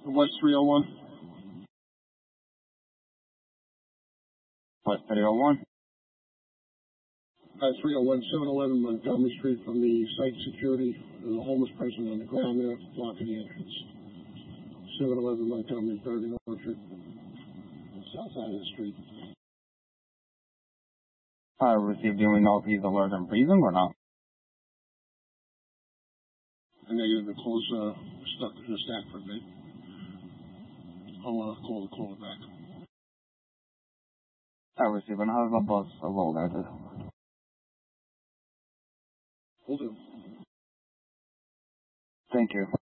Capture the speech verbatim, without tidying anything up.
West three oh one. West three oh one. Uh, three oh one, seven eleven Montgomery Street from the site security. There's a homeless person on the ground there blocking the entrance. seven eleven Montgomery, Bergen Orchard, south side of the street. I received. Do we know if he's alert and breathing or not? A negative. The close uh, stuck in the stack for a bit. I'll uh, call the caller back. I received. And how's the bus located? Will do. Thank you.